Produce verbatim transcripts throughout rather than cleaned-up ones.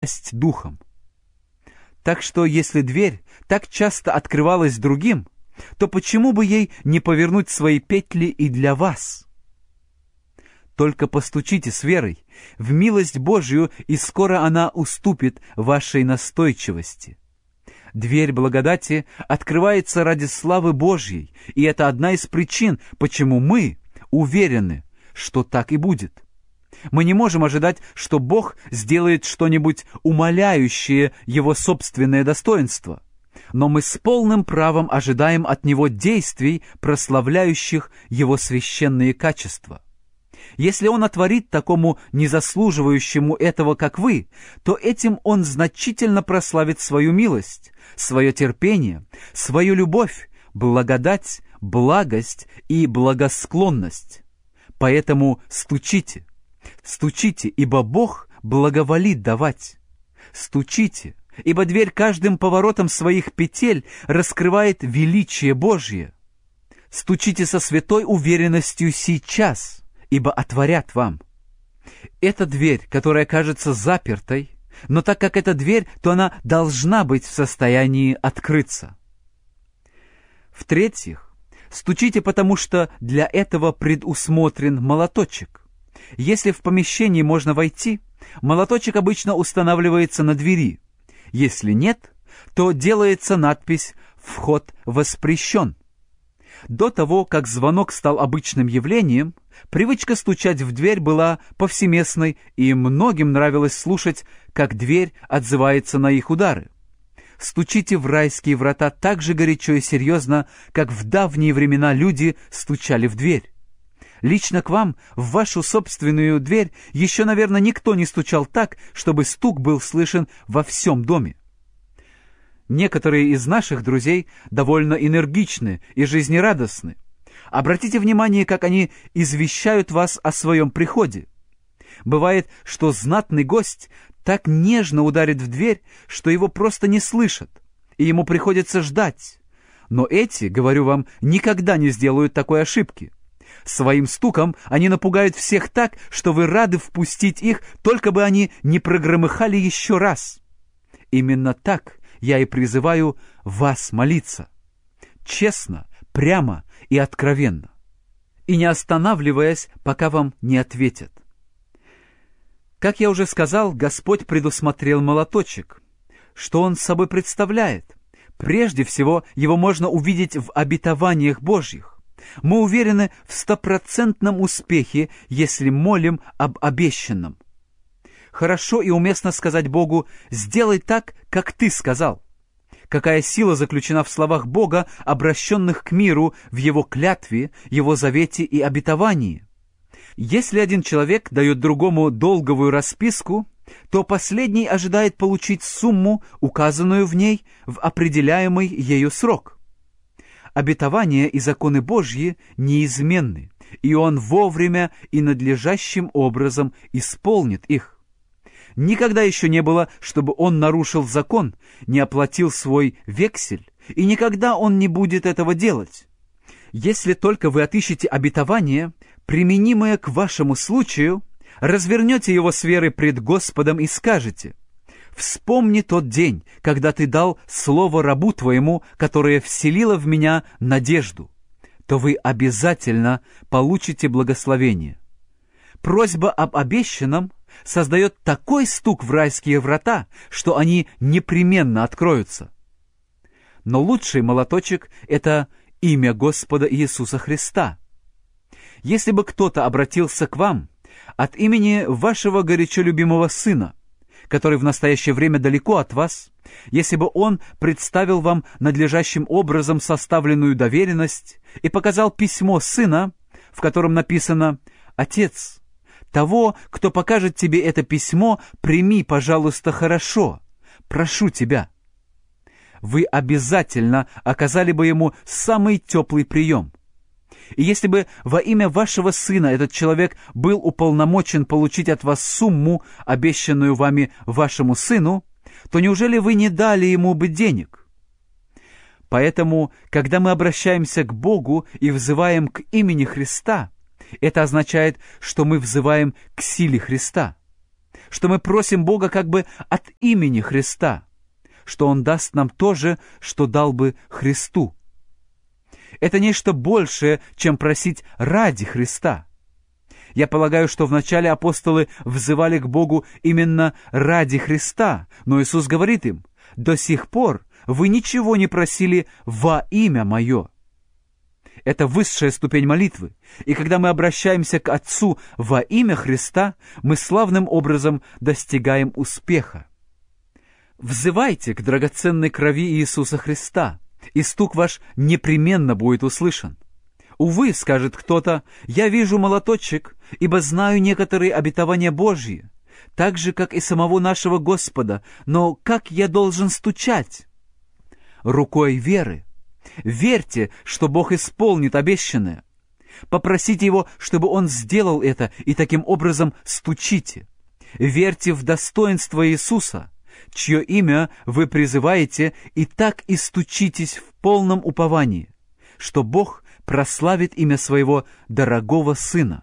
пасть духом. Так что, если дверь так часто открывалась другим, то почему бы ей не повернуть свои петли и для вас? Только постучите с верой в милость Божию, и скоро она уступит вашей настойчивости. Дверь благодати открывается ради славы Божьей, и это одна из причин, почему мы уверены, что так и будет. Мы не можем ожидать, что Бог сделает что-нибудь умаляющее Его собственное достоинство, но мы с полным правом ожидаем от Него действий, прославляющих Его священные качества. Если Он отворит такому незаслуживающему этого, как вы, то этим Он значительно прославит свою милость, свое терпение, свою любовь, благодать, благость и благосклонность. Поэтому стучите, стучите, ибо Бог благоволит давать. Стучите, ибо дверь каждым поворотом своих петель раскрывает величие Божье. Стучите со святой уверенностью сейчас, ибо отворят вам. Это дверь, которая кажется запертой, но так как это дверь, то она должна быть в состоянии открыться. В-третьих, стучите, потому что для этого предусмотрен молоточек. Если в помещении можно войти, молоточек обычно устанавливается на двери. Если нет, то делается надпись «Вход воспрещен». До того, как звонок стал обычным явлением, привычка стучать в дверь была повсеместной, и многим нравилось слушать, как дверь отзывается на их удары. Стучите в райские врата так же горячо и серьезно, как в давние времена люди стучали в дверь. Лично к вам, в вашу собственную дверь, еще, наверное, никто не стучал так, чтобы стук был слышен во всем доме. Некоторые из наших друзей довольно энергичны и жизнерадостны. Обратите внимание, как они извещают вас о своем приходе. Бывает, что знатный гость так нежно ударит в дверь, что его просто не слышат, и ему приходится ждать. Но эти, говорю вам, никогда не сделают такой ошибки. Своим стуком они напугают всех так, что вы рады впустить их, только бы они не прогромыхали еще раз. Именно так я и призываю вас молиться. Честно, прямо и откровенно. И не останавливаясь, пока вам не ответят. Как я уже сказал, Господь предусмотрел молоточек. Что он собой представляет? Прежде всего, его можно увидеть в обетованиях Божьих. Мы уверены в стопроцентном успехе, если молим об обещанном. Хорошо и уместно сказать Богу: «Сделай так, как Ты сказал». Какая сила заключена в словах Бога, обращенных к миру, в Его клятве, Его завете и обетовании. Если один человек дает другому долговую расписку, то последний ожидает получить сумму, указанную в ней, в определяемый ею срок. Обетования и законы Божьи неизменны, и Он вовремя и надлежащим образом исполнит их. Никогда еще не было, чтобы он нарушил закон, не оплатил свой вексель, и никогда он не будет этого делать. Если только вы отыщете обетование, применимое к вашему случаю, развернете его с верой пред Господом и скажете: «Вспомни тот день, когда ты дал слово рабу твоему, которое вселило в меня надежду», то вы обязательно получите благословение. Просьба об обещанном создает такой стук в райские врата, что они непременно откроются. Но лучший молоточек — это имя Господа Иисуса Христа. Если бы кто-то обратился к вам от имени вашего горячо любимого сына, который в настоящее время далеко от вас, если бы он представил вам надлежащим образом составленную доверенность и показал письмо сына, в котором написано: «Отец, того, кто покажет тебе это письмо, прими, пожалуйста, хорошо. Прошу тебя», вы обязательно оказали бы ему самый теплый прием. И если бы во имя вашего сына этот человек был уполномочен получить от вас сумму, обещанную вами вашему сыну, то неужели вы не дали ему бы денег? Поэтому, когда мы обращаемся к Богу и взываем к имени Христа, это означает, что мы взываем к силе Христа. что мы просим Бога как бы от имени Христа, что Он даст нам то же, что дал бы Христу. Это нечто большее, чем просить ради Христа. Я полагаю, что вначале апостолы взывали к Богу именно ради Христа, но Иисус говорит им: «До сих пор вы ничего не просили во имя Мое». Это высшая ступень молитвы, и когда мы обращаемся к Отцу во имя Христа, мы славным образом достигаем успеха. Взывайте к драгоценной крови Иисуса Христа, и стук ваш непременно будет услышан. «Увы, — скажет кто-то, — я вижу молоточек, ибо знаю некоторые обетования Божьи, так же, как и самого нашего Господа, но как я должен стучать?» Рукой веры. Верьте, что Бог исполнит обещанное. Попросите Его, чтобы Он сделал это, и таким образом стучите. Верьте в достоинство Иисуса, чье имя вы призываете, и так и стучитесь в полном уповании, что Бог прославит имя Своего дорогого Сына.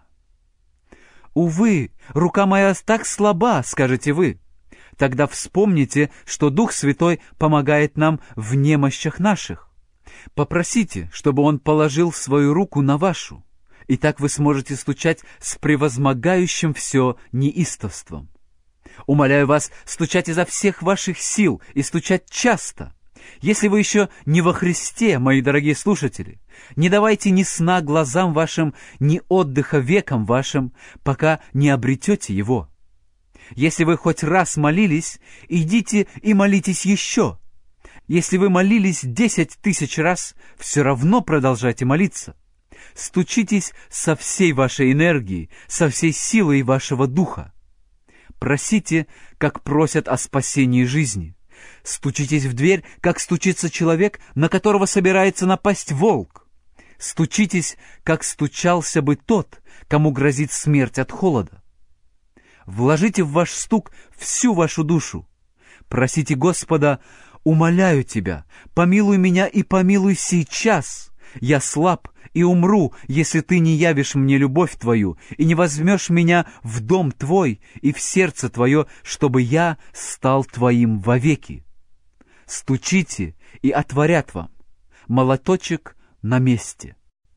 «Увы, рука моя так слаба, — скажете вы. Тогда вспомните, что Дух Святой помогает нам в немощах наших. Попросите, чтобы Он положил свою руку на вашу, и так вы сможете стучать с превозмогающим все неистовством. Умоляю вас стучать изо всех ваших сил и стучать часто. Если вы еще не во Христе, мои дорогие слушатели, не давайте ни сна глазам вашим, ни отдыха векам вашим, пока не обретете Его. Если вы хоть раз молились, идите и молитесь еще. Если вы молились десять тысяч раз, все равно продолжайте молиться. Стучитесь со всей вашей энергией, со всей силой вашего духа. Просите, как просят о спасении жизни. Стучитесь в дверь, как стучится человек, на которого собирается напасть волк. Стучитесь, как стучался бы тот, кому грозит смерть от холода. Вложите в ваш стук всю вашу душу. Просите Господа: «Умоляю Тебя, помилуй меня и помилуй сейчас. Я слаб и умру, если Ты не явишь мне любовь Твою и не возьмешь меня в дом Твой и в сердце Твое, чтобы я стал Твоим вовеки». Стучите, и отворят вам. Молоточек на месте.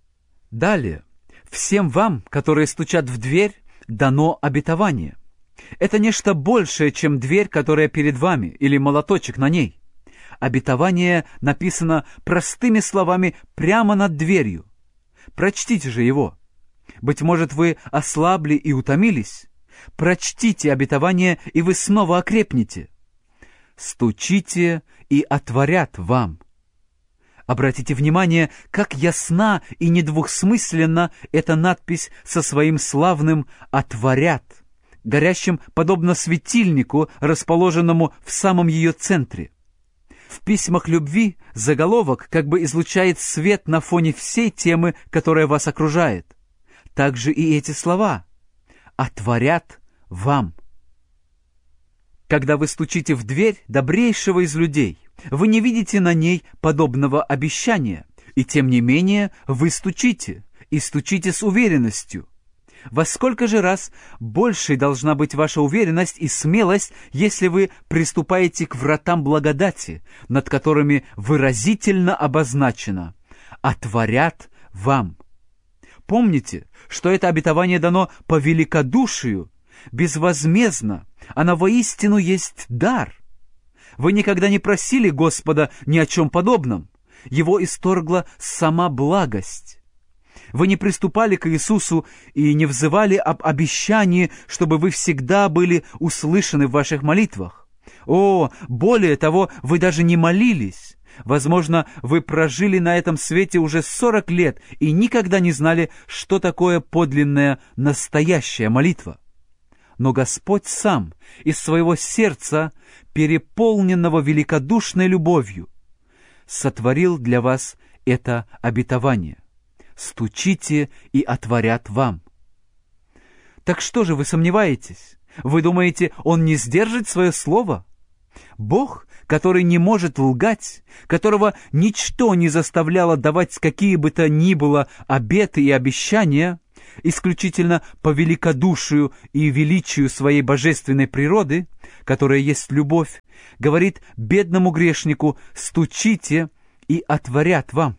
Далее. Всем вам, которые стучат в дверь, дано обетование. Это нечто большее, чем дверь, которая перед вами, или молоточек на ней. Обетование написано простыми словами прямо над дверью. Прочтите же его. Быть может, вы ослабли и утомились? Прочтите обетование, и вы снова окрепнете. «Стучите, и отворят вам». Обратите внимание, как ясна и недвусмысленна эта надпись со своим славным «отворят», горящим подобно светильнику, расположенному в самом ее центре. В письмах любви заголовок как бы излучает свет на фоне всей темы, которая вас окружает. Также и эти слова «отворят вам». Когда вы стучите в дверь добрейшего из людей, вы не видите на ней подобного обещания, и тем не менее вы стучите, и стучите с уверенностью. Во сколько же раз большей должна быть ваша уверенность и смелость, если вы приступаете к вратам благодати, над которыми выразительно обозначено «отворят вам». Помните, что это обетование дано по великодушию, безвозмездно, оно воистину есть дар. Вы никогда не просили Господа ни о чем подобном. Его исторгла сама благость. Вы не приступали к Иисусу и не взывали об обещании, чтобы вы всегда были услышаны в ваших молитвах. О, более того, вы даже не молились. Возможно, вы прожили на этом свете уже сорок лет и никогда не знали, что такое подлинная настоящая молитва. Но Господь сам из своего сердца, переполненного великодушной любовью, сотворил для вас это обетование. Стучите, и отворят вам. Так что же вы сомневаетесь? Вы думаете, Он не сдержит свое слово? Бог, который не может лгать, которого ничто не заставляло давать какие бы то ни было обеты и обещания, исключительно по великодушию и величию своей божественной природы, которая есть любовь, говорит бедному грешнику: «Стучите, и отворят вам».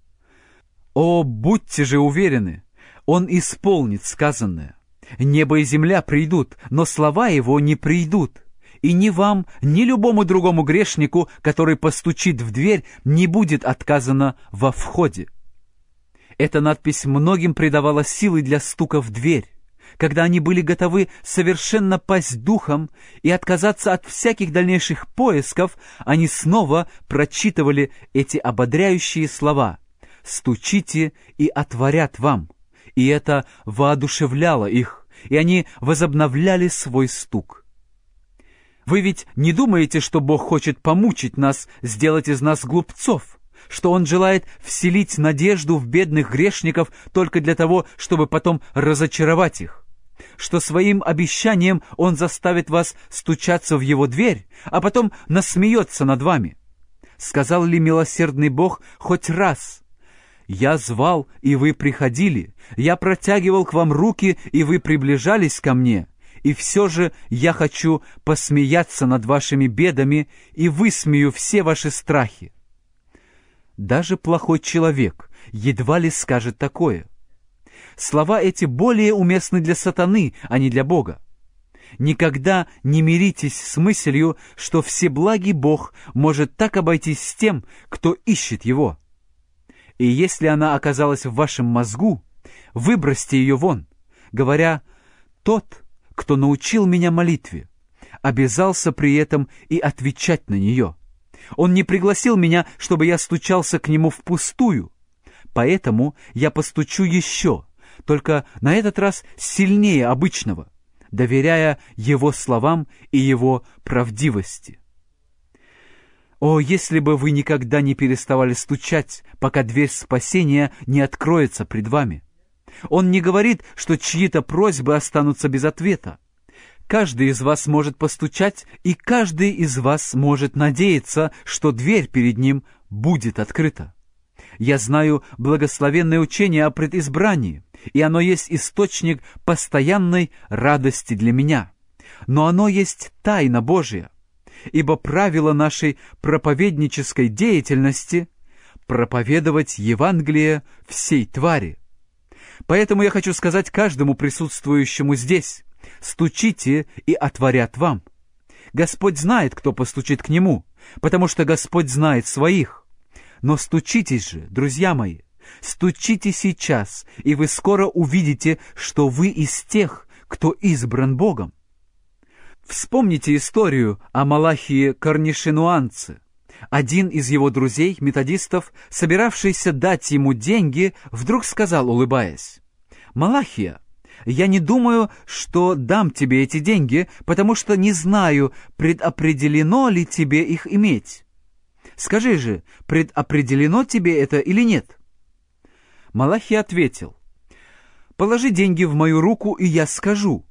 О, будьте же уверены, Он исполнит сказанное. Небо и земля придут, но слова Его не придут. И ни вам, ни любому другому грешнику, который постучит в дверь, не будет отказано во входе. Эта надпись многим придавала силы для стука в дверь, когда они были готовы совершенно пасть духом и отказаться от всяких дальнейших поисков. Они снова прочитывали эти ободряющие слова: «Стучите, и отворят вам». И это воодушевляло их, и они возобновляли свой стук. Вы ведь не думаете, что Бог хочет помучить нас, сделать из нас глупцов, что Он желает вселить надежду в бедных грешников только для того, чтобы потом разочаровать их, что своим обещанием Он заставит вас стучаться в Его дверь, а потом насмеется над вами? Сказал ли милосердный Бог хоть раз: «Я звал, и вы приходили, я протягивал к вам руки, и вы приближались ко мне, и все же я хочу посмеяться над вашими бедами и высмею все ваши страхи»? Даже плохой человек едва ли скажет такое. Слова эти более уместны для сатаны, а не для Бога. Никогда не миритесь с мыслью, что всеблагий Бог может так обойтись с тем, кто ищет Его. И если она оказалась в вашем мозгу, выбросьте ее вон, говоря: «Тот, кто научил меня молитве, обязался при этом и отвечать на нее. Он не пригласил меня, чтобы я стучался к нему впустую, поэтому я постучу еще, только на этот раз сильнее обычного, доверяя его словам и его правдивости». О, если бы вы никогда не переставали стучать, пока дверь спасения не откроется пред вами! Он не говорит, что чьи-то просьбы останутся без ответа. Каждый из вас может постучать, и каждый из вас может надеяться, что дверь перед ним будет открыта. Я знаю благословенное учение о предизбрании, и оно есть источник постоянной радости для меня. Но оно есть тайна Божия, ибо правило нашей проповеднической деятельности — проповедовать Евангелие всей твари. Поэтому я хочу сказать каждому присутствующему здесь: стучите, и отворят вам. Господь знает, кто постучит к Нему, потому что Господь знает своих. Но стучитесь же, друзья мои, стучите сейчас, и вы скоро увидите, что вы из тех, кто избран Богом. Вспомните историю о Малахии Корнишинуанце. Один из его друзей, методистов, собиравшийся дать ему деньги, вдруг сказал, улыбаясь: «Малахия, я не думаю, что дам тебе эти деньги, потому что не знаю, предопределено ли тебе их иметь. Скажи же, предопределено тебе это или нет?» Малахия ответил: «Положи деньги в мою руку, и я скажу».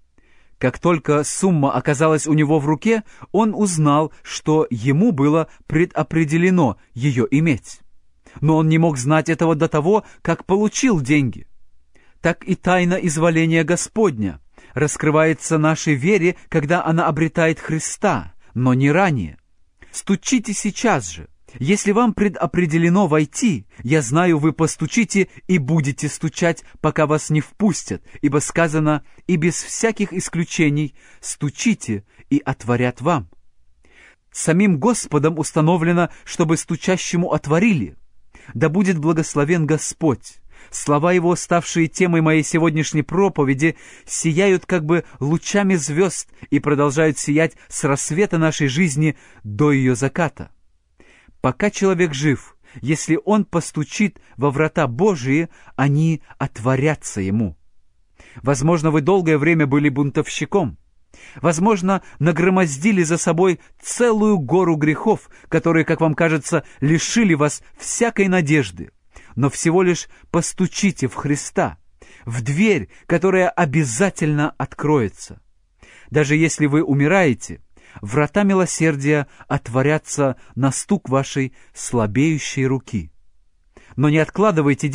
Как только сумма оказалась у него в руке, он узнал, что ему было предопределено ее иметь. Но он не мог знать этого до того, как получил деньги. Так и тайна изволения Господня раскрывается нашей вере, когда она обретает Христа, но не ранее. Стучите сейчас же. Если вам предопределено войти, я знаю, вы постучите и будете стучать, пока вас не впустят, ибо сказано: «И без всяких исключений стучите, и отворят вам». Самим Господом установлено, чтобы стучащему отворили. Да будет благословен Господь. Слова Его, ставшие темой моей сегодняшней проповеди, сияют как бы лучами звезд и продолжают сиять с рассвета нашей жизни до ее заката. Пока человек жив, если он постучит во врата Божии, они отворятся ему. Возможно, вы долгое время были бунтовщиком. Возможно, нагромоздили за собой целую гору грехов, которые, как вам кажется, лишили вас всякой надежды. Но всего лишь постучите в Христа, в дверь, которая обязательно откроется. Даже если вы умираете, врата милосердия отворятся на стук вашей слабеющей руки. Но не откладывайте день,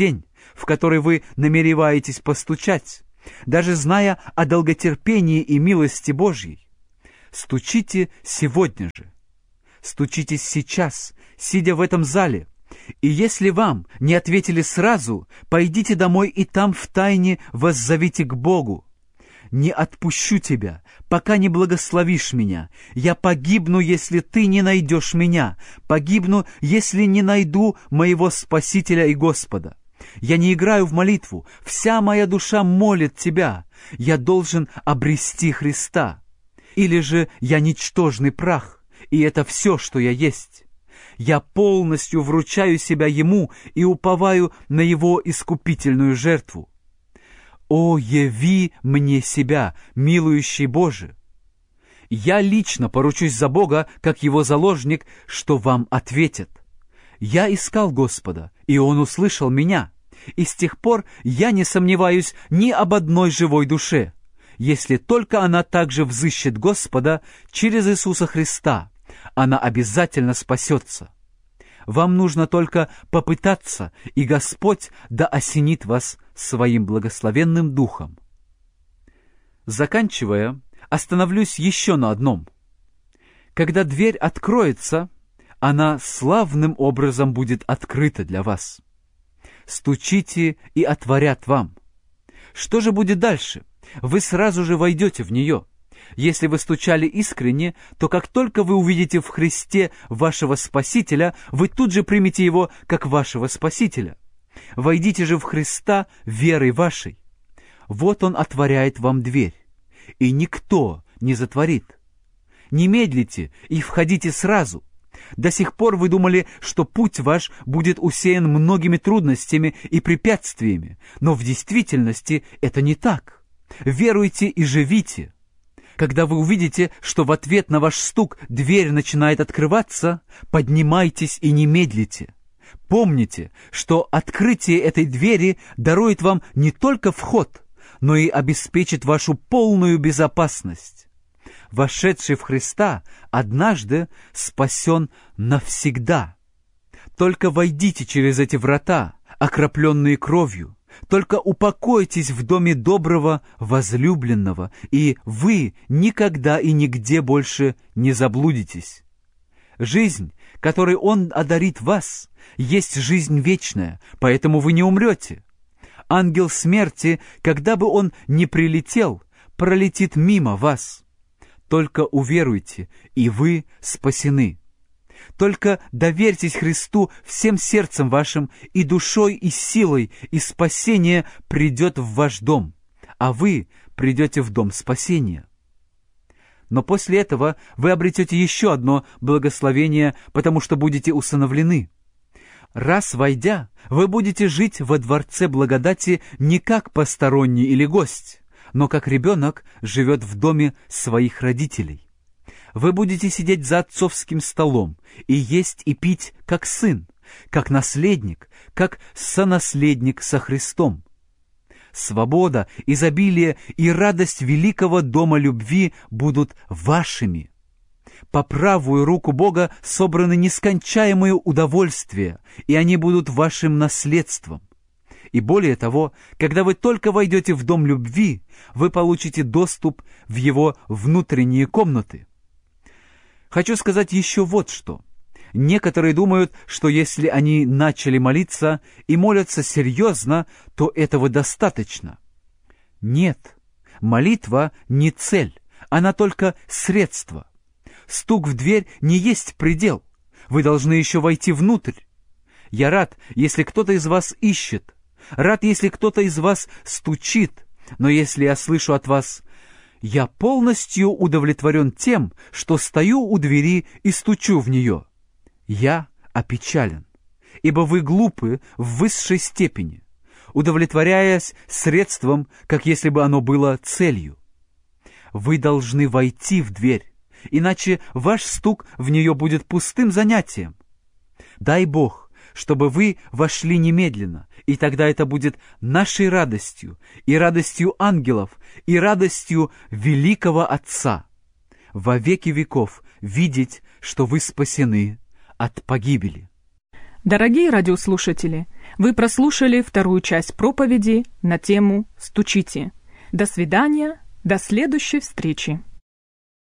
в который вы намереваетесь постучать, даже зная о долготерпении и милости Божьей. Стучите сегодня же. Стучите сейчас, сидя в этом зале. И если вам не ответили сразу, пойдите домой и там втайне воззовите к Богу. «Не отпущу тебя, пока не благословишь меня. Я погибну, если ты не найдешь меня. Погибну, если не найду моего Спасителя и Господа. Я не играю в молитву. Вся моя душа молит тебя. Я должен обрести Христа. Или же я ничтожный прах, и это все, что я есть. Я полностью вручаю себя Ему и уповаю на Его искупительную жертву. О, яви мне себя, милующий Боже! Я лично поручусь за Бога, как Его заложник, что вам ответят. Я искал Господа, и Он услышал меня, и с тех пор я не сомневаюсь ни об одной живой душе, если только она также взыщет Господа через Иисуса Христа, она обязательно спасется. Вам нужно только попытаться, и Господь да осенит вас своим благословенным духом. Заканчивая, остановлюсь еще на одном. Когда дверь откроется, она славным образом будет открыта для вас. Стучите, и отворят вам. Что же будет дальше? Вы сразу же войдете в нее. Если вы стучали искренне, то как только вы увидите в Христе вашего Спасителя, вы тут же примете Его как вашего Спасителя. Войдите же в Христа верой вашей. Вот Он отворяет вам дверь, и никто не затворит. Не медлите и входите сразу. До сих пор вы думали, что путь ваш будет усеян многими трудностями и препятствиями, но в действительности это не так. Веруйте и живите. Когда вы увидите, что в ответ на ваш стук дверь начинает открываться, поднимайтесь и не медлите. Помните, что открытие этой двери дарует вам не только вход, но и обеспечит вашу полную безопасность. Вошедший в Христа однажды спасен навсегда. Только войдите через эти врата, окропленные кровью. Только упокойтесь в доме доброго возлюбленного, и вы никогда и нигде больше не заблудитесь. Жизнь, которой Он одарит вас, есть жизнь вечная, поэтому вы не умрете. Ангел смерти, когда бы он ни прилетел, пролетит мимо вас. Только уверуйте, и вы спасены. Только доверьтесь Христу всем сердцем вашим, и душой, и силой, и спасение придет в ваш дом, а вы придете в дом спасения. Но после этого вы обретете еще одно благословение, потому что будете усыновлены. Раз войдя, вы будете жить во дворце благодати не как посторонний или гость, но как ребенок живет в доме своих родителей. Вы будете сидеть за отцовским столом и есть и пить, как сын, как наследник, как сонаследник со Христом. Свобода, изобилие и радость великого дома любви будут вашими. По правую руку Бога собраны нескончаемые удовольствия, и они будут вашим наследством. И более того, когда вы только войдете в дом любви, вы получите доступ в его внутренние комнаты. Хочу сказать еще вот что. Некоторые думают, что если они начали молиться и молятся серьезно, то этого достаточно. Нет, молитва не цель, она только средство. Стук в дверь не есть предел. Вы должны еще войти внутрь. Я рад, если кто-то из вас ищет. Рад, если кто-то из вас стучит. Но если я слышу от вас: «Я полностью удовлетворен тем, что стою у двери и стучу в нее», я опечален, ибо вы глупы в высшей степени, удовлетворяясь средством, как если бы оно было целью. Вы должны войти в дверь, иначе ваш стук в нее будет пустым занятием. Дай Бог, чтобы вы вошли немедленно, и тогда это будет нашей радостью, и радостью ангелов, и радостью великого Отца. Во веки веков видеть, что вы спасены от погибели. Дорогие радиослушатели, вы прослушали вторую часть проповеди на тему «Стучите». До свидания, до следующей встречи.